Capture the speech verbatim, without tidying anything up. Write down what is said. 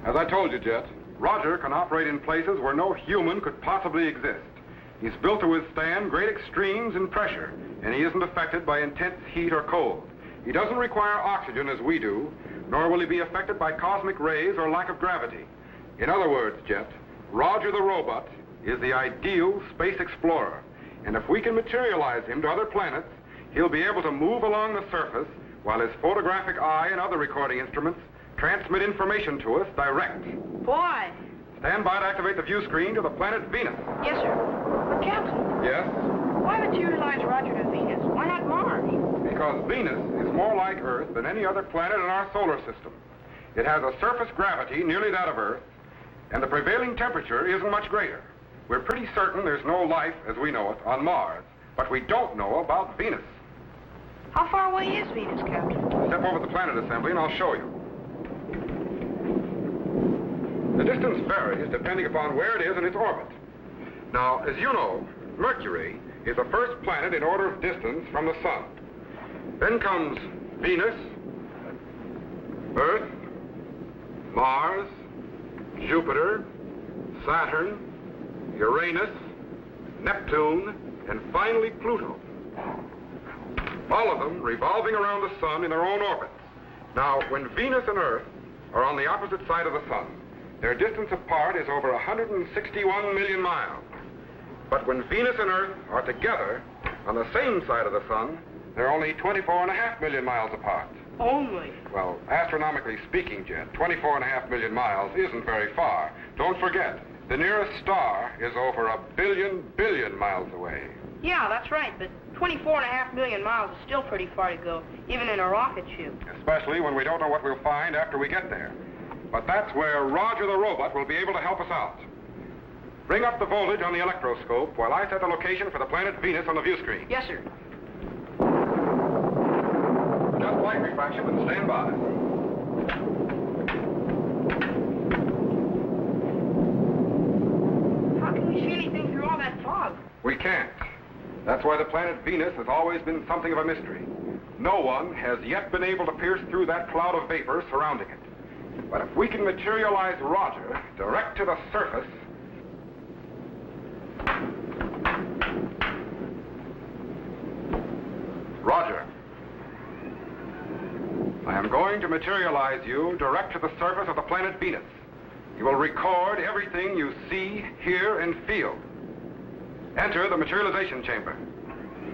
As I told you, Jet, Roger can operate in places where no human could possibly exist. He's built to withstand great extremes in pressure, and he isn't affected by intense heat or cold. He doesn't require oxygen as we do, nor will he be affected by cosmic rays or lack of gravity. In other words, Jet, Roger the robot is the ideal space explorer. And if we can materialize him to other planets, he'll be able to move along the surface while his photographic eye and other recording instruments transmit information to us direct. Boy. Stand by to activate the view screen to the planet Venus. Yes, sir. But, Captain. Yes? Why materialize Roger to Venus? Why not Mars? Because Venus is more like Earth than any other planet in our solar system. It has a surface gravity nearly that of Earth, and the prevailing temperature isn't much greater. We're pretty certain there's no life, as we know it, on Mars, but we don't know about Venus. How far away is Venus, Captain? Step over the planet assembly and I'll show you. The distance varies depending upon where it is in its orbit. Now, as you know, Mercury is the first planet in order of distance from the Sun. Then comes Venus, Earth, Mars, Jupiter, Saturn, Uranus, Neptune, and finally Pluto. All of them revolving around the Sun in their own orbits. Now, when Venus and Earth are on the opposite side of the Sun, their distance apart is over one hundred sixty-one million miles. But when Venus and Earth are together on the same side of the Sun, they're only twenty-four and a half million miles apart. Only? Well, astronomically speaking, Jet, twenty-four and a half million miles isn't very far. Don't forget, the nearest star is over a billion billion miles away. Yeah, that's right, but twenty-four and a half million miles is still pretty far to go, even in a rocket chute. Especially when we don't know what we'll find after we get there. But that's where Roger the robot will be able to help us out. Bring up the voltage on the electroscope while I set the location for the planet Venus on the view screen. Yes, sir. Just light refraction and stand by. How can we see anything through all that fog? We can't. That's why the planet Venus has always been something of a mystery. No one has yet been able to pierce through that cloud of vapor surrounding it. But if we can materialize Roger direct to the surface... Roger. I am going to materialize you direct to the surface of the planet Venus. You will record everything you see, hear, and feel. Enter the materialization chamber.